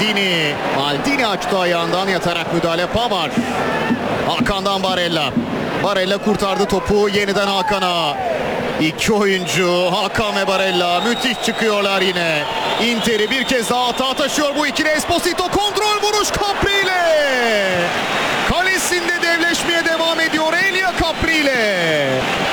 Maldini açtı ayağından, yatarak müdahale Pamar. Hakan'dan Barella. Barella kurtardı topu, yeniden Hakan'a. İki oyuncu Hakan ve Barella müthiş çıkıyorlar yine. Inter'i bir kez daha hata taşıyor bu ikili. Esposito kontrol vuruş Capri ile. Kalesinde devleşmeye devam ediyor Elia Capri ile.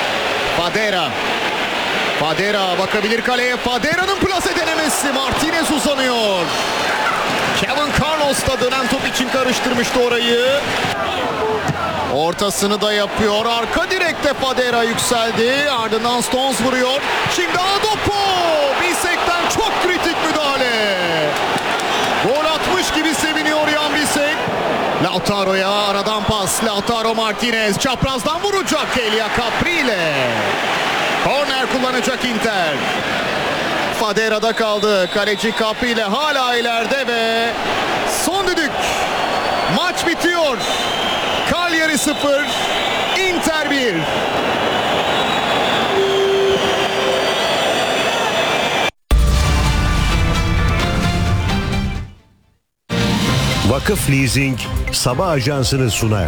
Fadera bakabilir kaleye. Fadera'nın plase denemesi. Martinez uzanıyor. Kevin Carlos da dönen top için karıştırmıştı orayı. Ortasını da yapıyor. Arka direkte Fadera yükseldi. Ardından Stones vuruyor. Şimdi Adopo. Bisek'ten çok kritik müdahale. Gol atmış gibi seviniyor Yan Bisek. Lautaro'ya aradan pas. Lautaro Martinez çaprazdan vuracak Elia Capri ile. Korner kullanacak Inter. Fadera'da kaldı. Kaleci Capri ile hala ileride ve son düdük. Maç bitiyor. Cagliari 0, Inter 1. Vakıf Leasing Sabah Ajansı'nı sunar.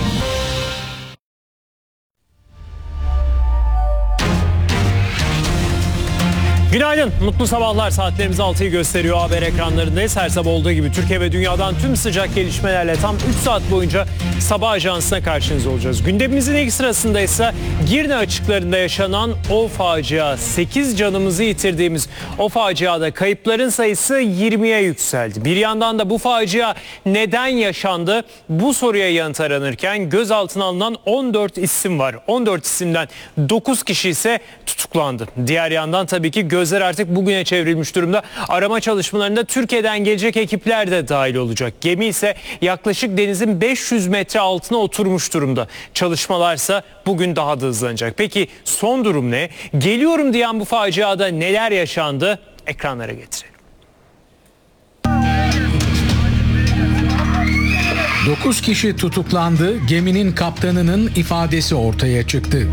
Günaydın, mutlu sabahlar. Saatlerimiz 6'yı gösteriyor. Haber ekranlarındayız. Her sabah olduğu gibi Türkiye ve dünyadan tüm sıcak gelişmelerle tam 3 saat boyunca Sabah Ajansı'na karşınızda olacağız. Gündemimizin ilk sırasında ise Girne açıklarında yaşanan o facia. 8 canımızı yitirdiğimiz o faciada kayıpların sayısı 20'ye yükseldi. Bir yandan da bu facia neden yaşandı? Bu soruya yanıt aranırken gözaltına alınan 14 isim var. 14 isimden 9 kişi ise tutuklandı. Diğer yandan tabii ki gözler artık bugüne çevrilmiş durumda. Arama çalışmalarında Türkiye'den gelecek ekipler de dahil olacak. Gemi ise yaklaşık denizin 500 metre altına oturmuş durumda. Çalışmalarsa bugün daha da hızlanacak. Peki son durum ne? Geliyorum diyen bu faciada neler yaşandı? Ekranlara getirelim. 9 kişi tutuklandı. Geminin kaptanının ifadesi ortaya çıktı.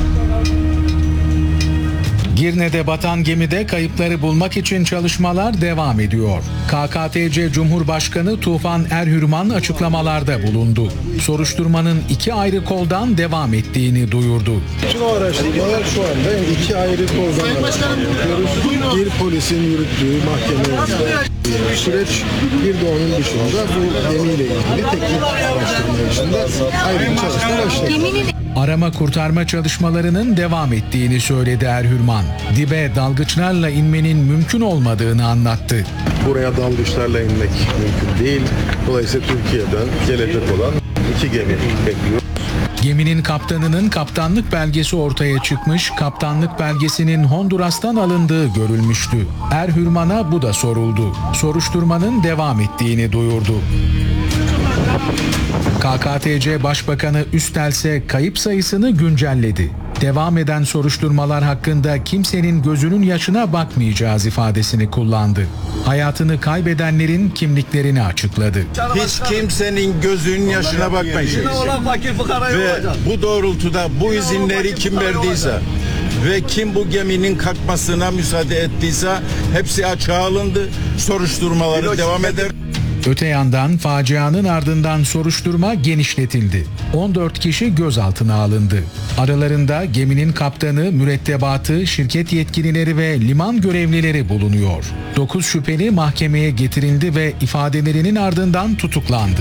Girne'de batan gemide kayıpları bulmak için çalışmalar devam ediyor. KKTC Cumhurbaşkanı Tufan Erhürman açıklamalarda bulundu. Soruşturmanın 2 ayrı koldan devam ettiğini duyurdu. Bütün o araştırmalar şu anda 2 ayrı koldan yapıyoruz. Bir polisin yürüttüğü mahkeme süreç, bir de onun dışında bu gemiyle ilgili teknik araştırma içinde ayrı bir çalışma başladı. Arama kurtarma çalışmalarının devam ettiğini söyledi Erhürman. Dibe dalgıçlarla inmenin mümkün olmadığını anlattı. Buraya dalgıçlarla inmek mümkün değil. Dolayısıyla Türkiye'den gelecek olan 2 gemi bekliyor. Geminin kaptanının kaptanlık belgesi ortaya çıkmış, kaptanlık belgesinin Honduras'tan alındığı görülmüştü. Erhürman'a bu da soruldu. Soruşturmanın devam ettiğini duyurdu. KKTC Başbakanı Üstel kayıp sayısını güncelledi. Devam eden soruşturmalar hakkında kimsenin gözünün yaşına bakmayacağız ifadesini kullandı. Hayatını kaybedenlerin kimliklerini açıkladı. Hiç kimsenin gözünün yaşına bakmayacağız. Ve bu doğrultuda bu izinleri kim verdiyse ve kim bu geminin kalkmasına müsaade ettiyse hepsi açığa alındı. Soruşturmaları devam eder. Öte yandan facianın ardından soruşturma genişletildi. 14 kişi gözaltına alındı. Aralarında geminin kaptanı, mürettebatı, şirket yetkilileri ve liman görevlileri bulunuyor. 9 şüpheli mahkemeye getirildi ve ifadelerinin ardından tutuklandı.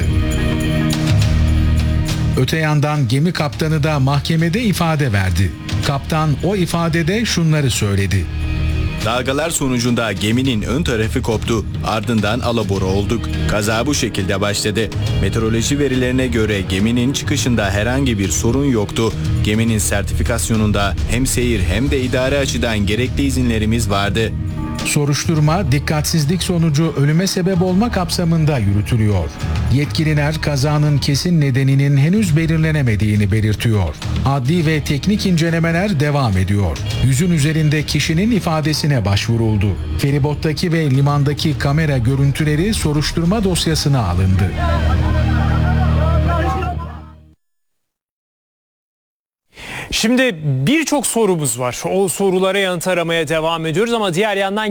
Öte yandan gemi kaptanı da mahkemede ifade verdi. Kaptan o ifadede şunları söyledi. Dalgalar sonucunda geminin ön tarafı koptu. Ardından alabora olduk. Kaza bu şekilde başladı. Meteoroloji verilerine göre geminin çıkışında herhangi bir sorun yoktu. Geminin sertifikasyonunda hem seyir hem de idari açıdan gerekli izinlerimiz vardı. Soruşturma dikkatsizlik sonucu ölüme sebep olma kapsamında yürütülüyor. Yetkililer kazanın kesin nedeninin henüz belirlenemediğini belirtiyor. Adli ve teknik incelemeler devam ediyor. 100'ün üzerinde kişinin ifadesine başvuruldu. Feribottaki ve limandaki kamera görüntüleri soruşturma dosyasına alındı. Şimdi birçok sorumuz var. O sorulara yanıt aramaya devam ediyoruz ama diğer yandan